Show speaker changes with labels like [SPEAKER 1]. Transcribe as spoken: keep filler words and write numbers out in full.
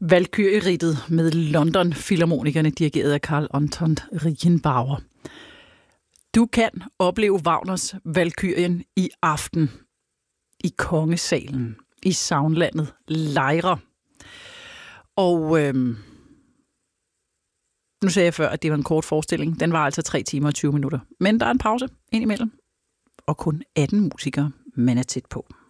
[SPEAKER 1] Valkyrie-rittet med London Filharmonikerne, dirigeret af Carl Anton Reichenbauer. Du kan opleve Wagners Valkyrien i aften i Kongesalen i Sagnlandet Lejre. Og øhm, nu sagde jeg før, at det var en kort forestilling. Den var altså tre timer og tyve minutter. Men der er en pause indimellem, og kun atten musikere, man er tæt på.